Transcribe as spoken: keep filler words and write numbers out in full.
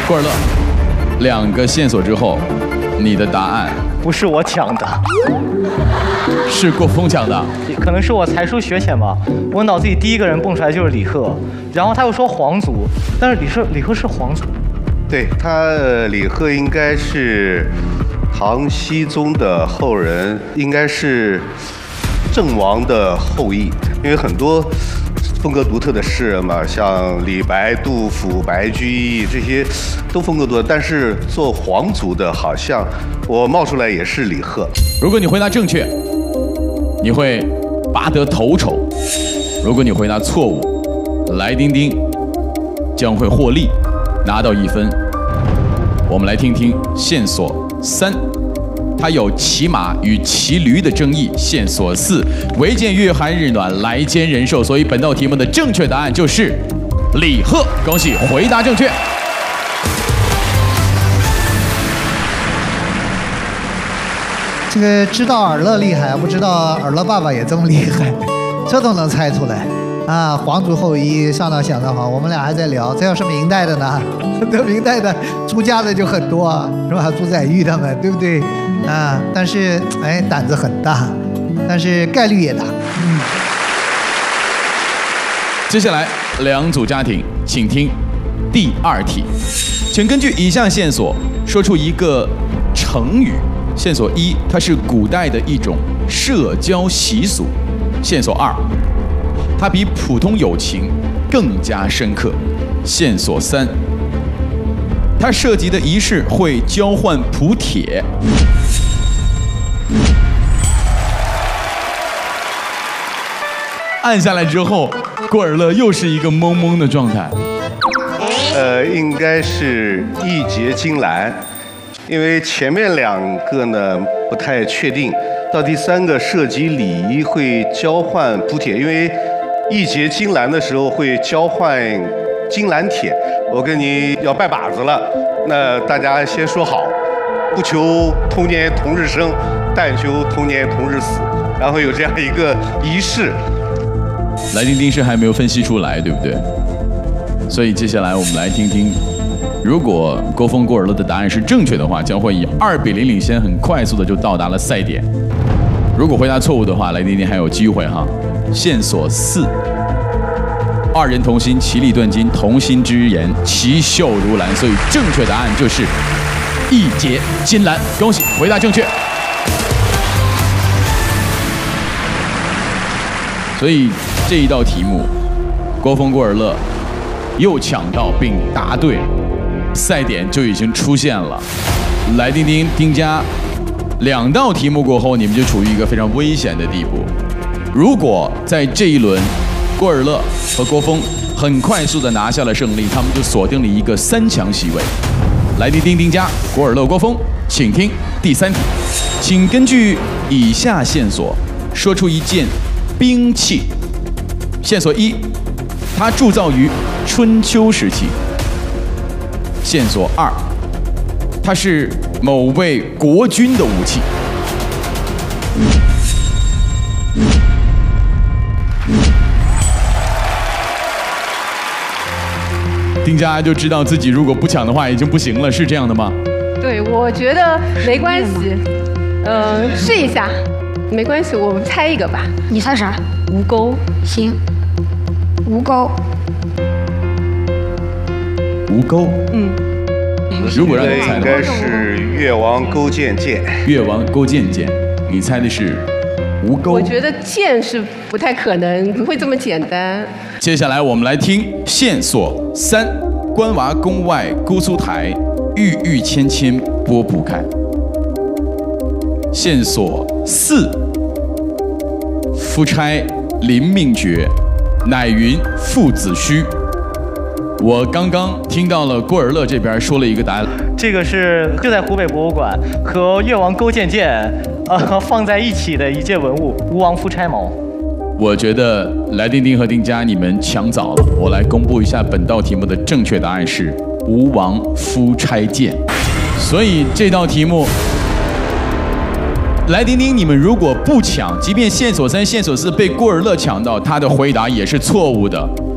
郭尔乐，两个线索之后，你的答案不是我抢的， 是郭峰抢的。 可能是我才疏学浅吧。我脑子里第一个人蹦出来就是李贺，然后他又说皇族，但是李贺李贺是皇族。 对他，呃李贺应该是唐僖宗的后人，应该是郑王的后裔，因为很多风格独特的诗人嘛，像李白、杜甫、白居易这些都风格独特，但是做皇族的，好像我冒出来也是李贺。 如果你回答正确，你会拔得头筹；如果你回答错误，来丁丁将会获利，拿到一分。我们来听听线索三，它有骑马与骑驴的争议。线索四，唯见月寒日暖，来兼人寿。所以本道题目的正确答案就是李贺，恭喜回答正确。 这个知道尔乐厉害，不知道尔乐爸爸也这么厉害，这都能猜出来啊！皇族后裔，上到想得好，我们俩还在聊，这要是明代的呢，这明代的出家的就很多啊，是吧？朱载堉他们，对不对？啊，但是哎，胆子很大，但是概率也大。嗯。 接下来两组家庭，请听第二题，请根据以下线索说出一个成语。线索一，它是古代的一种社交习俗。线索二，它比普通友情更加深刻。线索三，它涉及的仪式会交换蒲帖。按下来之后，郭尔乐又是一个懵懵的状态。 呃，应该是义结金兰。因为前面两个呢不太确定，到第三个涉及礼仪会交换蒲帖，因为义结金兰的时候会交换金兰帖。我跟你要拜把子了，那大家先说好，不求同年同日生，但求同年同日死，然后有这样一个仪式。 来丁丁是还没有分析出来，对不对？所以接下来我们来听听。如果郭峰、郭尔乐的答案是正确的话，将会以二比零领先，很快速的就到达了赛点。如果回答错误的话，来丁丁还有机会哈。线索四，二人同心，其利断金，同心之言，其秀如兰。所以正确答案就是义结金兰。恭喜回答正确。所以这一道题目，郭峰、郭尔乐又抢到并答对。赛点就已经出现了，来丁丁、丁家两道题目过后，你们就处于一个非常危险的地步。如果在这一轮，郭尔乐和郭峰很快速的拿下了胜利，他们就锁定了一个三强席位。来丁丁、丁家、郭尔乐、郭峰，请听第三题，请根据以下线索说出一件兵器。线索一，它铸造于春秋时期。线索二，它是某位国君的武器。丁家就知道自己如果不抢的话已经不行了，是这样的吗？ 对，我觉得没关系，嗯、呃，试一下，没关系，我们猜一个吧。 你猜啥？ 吴钩。 行，吴钩。 吴钩， 嗯， 如果让你猜的话， 应该是越王勾践剑。 越王勾践剑，你猜的是吴钩？ 我觉得剑是不太可能，不会这么简单。 接下来我们来听线索三：关娃宫外姑苏台，郁郁芊芊拨不开。线索四：夫差临命绝，乃云父子虚。我刚刚听到了郭尔乐这边说了一个答案， 这个是就在湖北博物馆和越王勾践剑呃放在一起的一件文物——吴王夫差矛。 我觉得来丁丁和丁家你们抢早了，我来公布一下本道题目的正确答案是吴王夫差剑。所以这道题目，来丁丁你们如果不抢，即便线索三、线索四被郭尔乐抢到，他的回答也是错误的。